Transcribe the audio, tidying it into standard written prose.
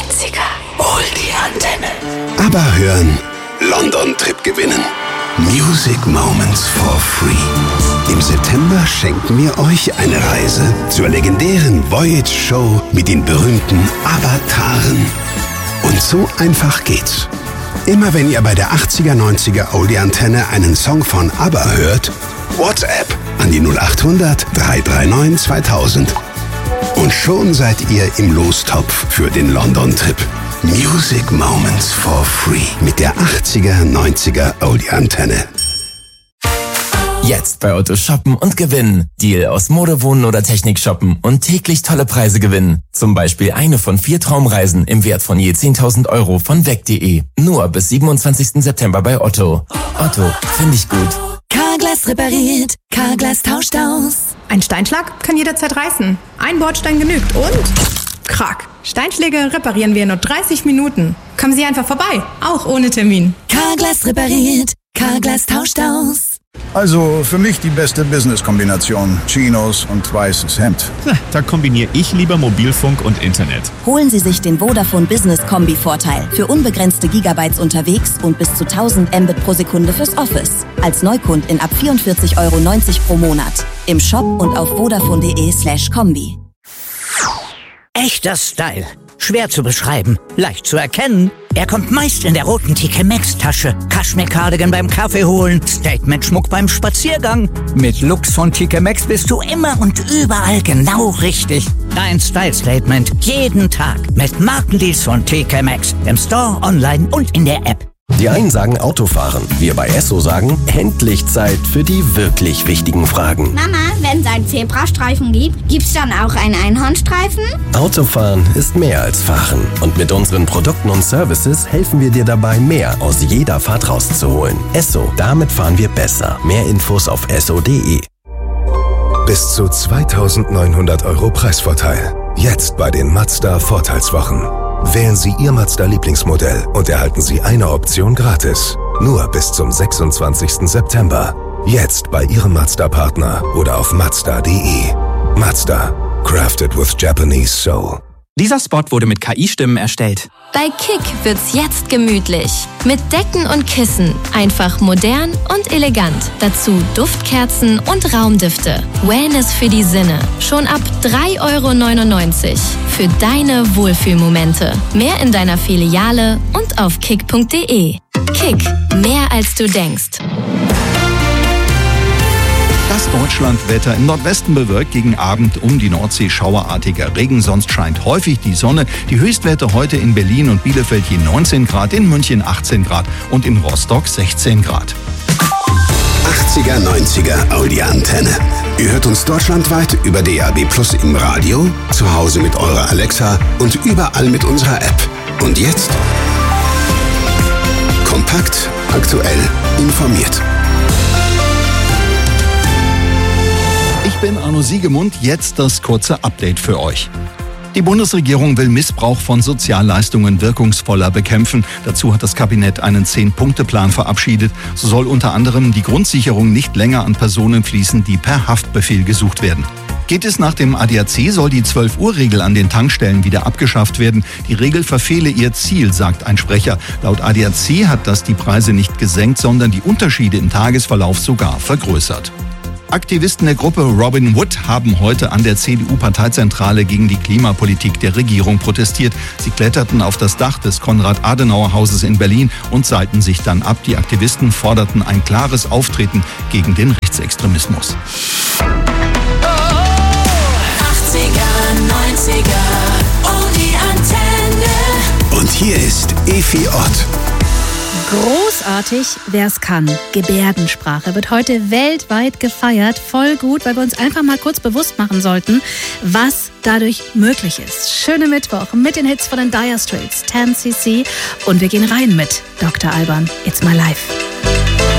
90er Oldie-Antenne. Aber hören, London-Trip gewinnen. Music Moments for free. Im September schenken wir euch eine Reise zur legendären Voyage Show mit den berühmten Avataren. Und so einfach geht's. Immer wenn ihr bei der 80er-90er Oldie-Antenne einen Song von ABBA hört, WhatsApp an die 0800 339 2000. Und schon seid ihr im Lostopf für den London-Trip. Music Moments for free mit der 80er-90er Oldie-Antenne. Jetzt bei Otto shoppen und gewinnen. Deal aus Mode, Wohnen oder Technik shoppen und täglich tolle Preise gewinnen. Zum Beispiel eine von 4 Traumreisen im Wert von je 10.000 Euro von weg.de. Nur bis 27. September bei Otto. Otto, finde ich gut. Carglass repariert, Carglass tauscht aus. Ein Steinschlag kann jederzeit reißen. Ein Bordstein genügt und krack. Steinschläge reparieren wir in nur 30 Minuten. Kommen Sie einfach vorbei, auch ohne Termin. Carglass repariert, Carglass tauscht aus. Also für mich die beste Business-Kombination. Chinos und weißes Hemd. Da kombiniere ich lieber Mobilfunk und Internet. Holen Sie sich den Vodafone Business Kombi-Vorteil für unbegrenzte Gigabytes unterwegs und bis zu 1000 Mbit pro Sekunde fürs Office. Als Neukundin ab 44,90 € pro Monat. Im Shop und auf vodafone.de/kombi. Echter Style. Schwer zu beschreiben, leicht zu erkennen. Er kommt meist in der roten TK Maxx Tasche. Kaschmir-Cardigan beim Kaffee holen, Statement-Schmuck beim Spaziergang. Mit Looks von TK Maxx bist du immer und überall genau richtig. Dein Style-Statement jeden Tag mit Markendeals von TK Maxx. Im Store, online und in der App. Die einen sagen Autofahren, wir bei Esso sagen, endlich Zeit für die wirklich wichtigen Fragen. Mama, wenn es einen Zebrastreifen gibt, gibt's dann auch einen Einhornstreifen? Autofahren ist mehr als Fahren. Und mit unseren Produkten und Services helfen wir dir dabei, mehr aus jeder Fahrt rauszuholen. Esso, damit fahren wir besser. Mehr Infos auf esso.de. Bis zu 2.900 € Preisvorteil. Jetzt bei den Mazda Vorteilswochen. Wählen Sie Ihr Mazda-Lieblingsmodell und erhalten Sie eine Option gratis. Nur bis zum 26. September. Jetzt bei Ihrem Mazda-Partner oder auf Mazda.de. Mazda. Crafted with Japanese Soul. Dieser Spot wurde mit KI-Stimmen erstellt. Bei Kick wird's jetzt gemütlich. Mit Decken und Kissen. Einfach modern und elegant. Dazu Duftkerzen und Raumdüfte. Wellness für die Sinne. Schon ab 3,99 € für deine Wohlfühlmomente. Mehr in deiner Filiale und auf kick.de. Kick. Mehr als du denkst. Das Deutschlandwetter: im Nordwesten bewölkt, gegen Abend um die Nordsee schauerartiger Regen, sonst scheint häufig die Sonne. Die Höchstwerte heute in Berlin und Bielefeld je 19 Grad, in München 18 Grad und in Rostock 16 Grad. 80er, 90er Audi-Antenne. Ihr hört uns deutschlandweit über DAB+ im Radio, zu Hause mit eurer Alexa und überall mit unserer App. Und jetzt kompakt, aktuell, informiert. Ich bin Arno Siegemund, jetzt das kurze Update für euch. Die Bundesregierung will Missbrauch von Sozialleistungen wirkungsvoller bekämpfen. Dazu hat das Kabinett einen 10-Punkte-Plan verabschiedet. So soll unter anderem die Grundsicherung nicht länger an Personen fließen, die per Haftbefehl gesucht werden. Geht es nach dem ADAC, soll die 12-Uhr-Regel an den Tankstellen wieder abgeschafft werden. Die Regel verfehle ihr Ziel, sagt ein Sprecher. Laut ADAC hat das die Preise nicht gesenkt, sondern die Unterschiede im Tagesverlauf sogar vergrößert. Aktivisten der Gruppe Robin Wood haben heute an der CDU-Parteizentrale gegen die Klimapolitik der Regierung protestiert. Sie kletterten auf das Dach des Konrad-Adenauer-Hauses in Berlin und seilten sich dann ab. Die Aktivisten forderten ein klares Auftreten gegen den Rechtsextremismus. 80er, 90er, Oldie-Antenne. Und hier ist Efi Ott. Großartig, wer es kann. Gebärdensprache wird heute weltweit gefeiert. Voll gut, weil wir uns einfach mal kurz bewusst machen sollten, was dadurch möglich ist. Schöne Mittwoch mit den Hits von den Dire Straits, 10cc. Und wir gehen rein mit Dr. Alban, It's My Life.